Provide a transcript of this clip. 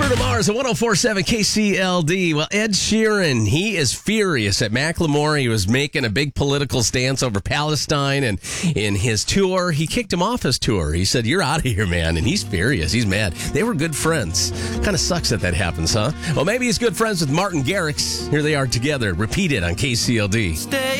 Bruno Mars at 104.7 KCLD. Well, Ed Sheeran, he is furious at Macklemore. He was making a big political stance over Palestine, and in his tour, he kicked him off his tour. He said, "You're out of here, man." And he's furious. He's mad. They were good friends. Kind of sucks that happens, huh? Well, maybe he's good friends with Martin Garrix. Here they are together. Repeat it on KCLD.